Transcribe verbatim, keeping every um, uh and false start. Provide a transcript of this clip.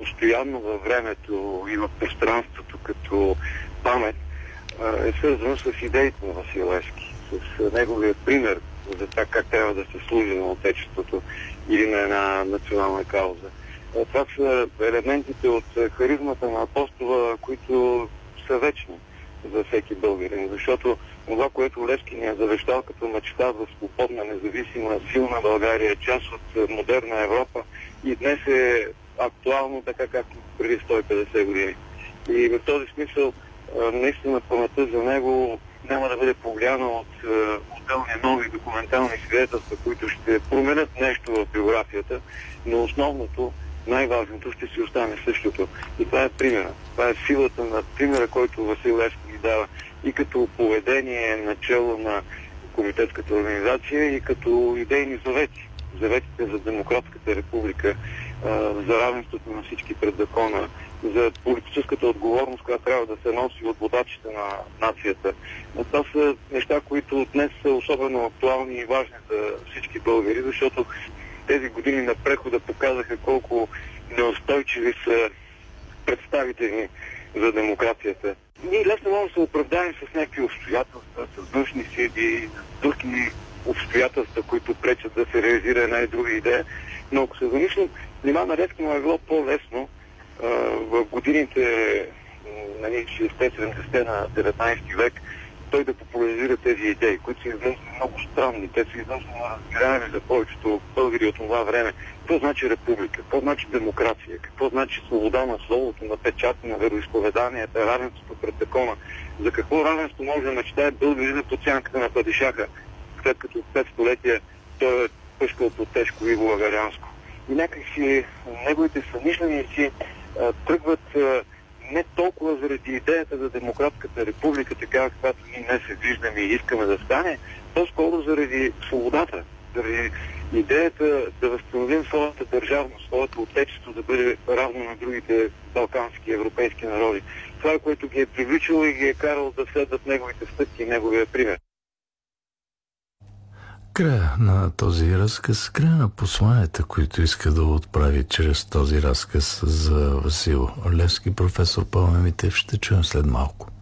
постоянно във времето и в пространството като памет, е свързано с идеите на Васил Левски, с неговия пример за това как трябва да се служи на отечеството или на една национална кауза. Това са елементите от харизмата на Апостола, които са вечни за всеки българин, защото това, което Левски ни е завещал като мечта за свободна, независима, силна България, част от модерна Европа, и днес е актуално така, както преди сто и петдесет години. И в този смисъл наистина паметта за него няма да бъде повлияна от отделни нови документални свидетелства, които ще променят нещо в биографията, но основното, най-важното ще си остане същото. И това е примера. Това е силата на примера, който Васил Левски ни дава и като поведение начало на комитетската организация, и като идейни завети. Заветите за демократската република, за равенството на всички пред закона, за политическата отговорност, която трябва да се носи от водачите на нацията. Но това са неща, които днес са особено актуални и важни за всички българи, защото тези години на прехода показаха колко неустойчиви са представите ни за демокрацията. Ние лесно можем да се оправдаем с някакви обстоятелства, с външни сили, с други обстоятелства, които пречат да се реализира една и друга идея. Но ако се замислим, нима на Левски му е било по-лесно а, в годините нали, шейсетте-седемдесетте на деветнайсети век той да популяризира тези идеи, които са изглеждали много странни. Те са изглеждали неразбираеми за повечето българи от това време. Какво значи република? Какво значи демокрация? Какво значи свобода на словото, на печата, на вероизповеданията, равенството пред закона? За какво равенство може да мечтае българина под сянката на падишаха, след като пет столетия той е пъшкал по тежко иго агарянско? И някакси неговите съмишленици тръгват а, не толкова заради идеята за демократската република, така каквато ние днес се виждаме и искаме да стане, по-скоро заради свободата, заради идеята да възстановим своята държавност, своето отечество да бъде равно на другите балкански, европейски народи. Това е, което ги е привличало и ги е карало да следват неговите стъпки и неговия пример. Края на този разказ, края на посланията, които иска да отправи чрез този разказ за Васил Левски, професор Пламен Митев, ще чуем след малко.